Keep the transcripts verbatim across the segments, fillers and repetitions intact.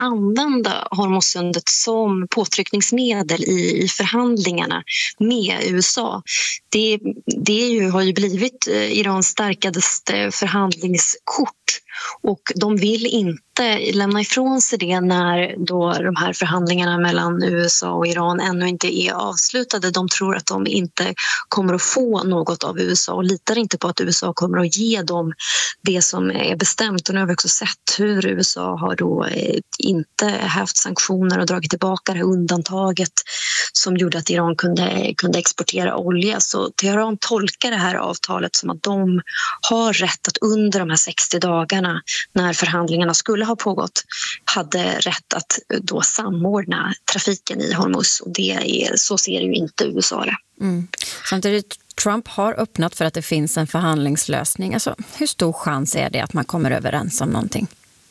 använda Hormuzsundet som påtryckningsmedel i, i förhandlingarna med U S A. Det, det är ju, har ju blivit Irans starkaste förhandlingskort, och de vill inte lämna ifrån sig det när då de här förhandlingarna mellan U S A och Iran ännu inte är avslutade. De tror att de inte kommer att få något av U S A och litar inte på att U S A kommer att ge dem det som är bestämt. Och nu har vi också sett hur U S A har då inte haft sanktioner och dragit tillbaka det här undantaget som gjorde att Iran kunde, kunde exportera olja. Så Teheran tolkar det här avtalet som att de har rätt att under de här sextio dagarna när förhandlingarna skulle ha pågått hade rätt att då samordna trafiken i Hormuz, och det är, så ser ju inte U S A det. Mm. Samtidigt Trump har öppnat för att det finns en förhandlingslösning. Alltså, hur stor chans är det att man kommer överens om någonting?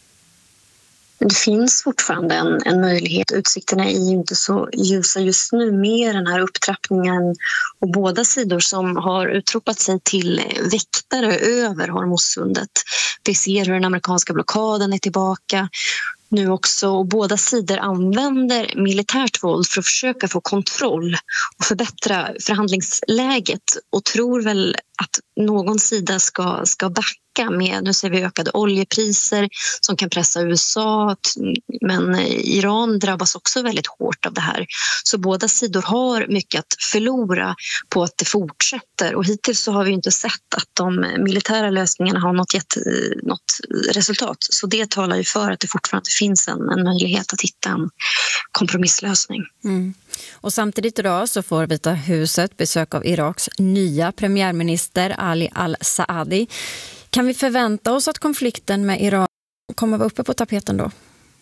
Det finns fortfarande en, en möjlighet. Utsikterna är ju inte så ljusa just nu med den här upptrappningen, och båda sidor som har utropat sig till väktare över Hormuzsundet. Vi ser hur den amerikanska blockaden är tillbaka nu också, och båda sidor använder militärt våld för att försöka få kontroll och förbättra förhandlingsläget, och tror väl att någon sida ska, ska backa med, nu ser vi ökade oljepriser som kan pressa U S A, men Iran drabbas också väldigt hårt av det här. Så båda sidor har mycket att förlora på att det fortsätter, och hittills så har vi inte sett att de militära lösningarna har något, gett, något resultat. Så det talar ju för att det fortfarande finns en, en möjlighet att hitta en kompromisslösning. Mm. Och samtidigt idag så får Vita huset besök av Iraks nya premiärminister Ali al-Saadi. Kan vi förvänta oss att konflikten med Iran kommer vara uppe på tapeten då?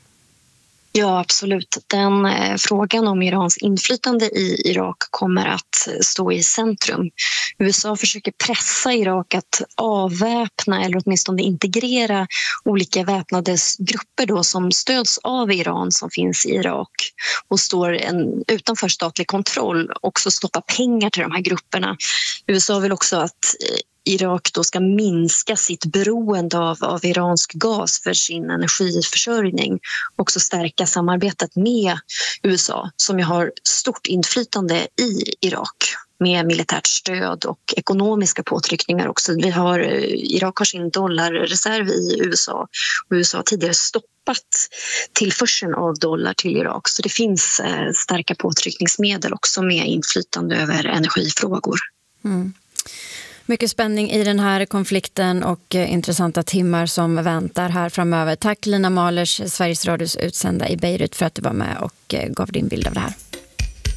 Ja, absolut. Den eh, frågan om Irans inflytande i Irak kommer att stå i centrum. U S A försöker pressa Irak att avväpna eller åtminstone integrera olika väpnade grupper då som stöds av Iran som finns i Irak och står en, utanför statlig kontroll, också stoppa pengar till de här grupperna. U S A vill också att eh, Irak då ska minska sitt beroende av, av iransk gas för sin energiförsörjning, och också stärka samarbetet med U S A som ju har stort inflytande i Irak med militärt stöd och ekonomiska påtryckningar också. Vi har, Irak har sin dollarreserv i U S A, och U S A har tidigare stoppat tillförseln av dollar till Irak, så det finns eh, starka påtryckningsmedel också med inflytande över energifrågor. Mm. Mycket spänning i den här konflikten och intressanta timmar som väntar här framöver. Tack Lina Mahlers, Sveriges Radios utsända i Beirut, för att du var med och gav din bild av det här.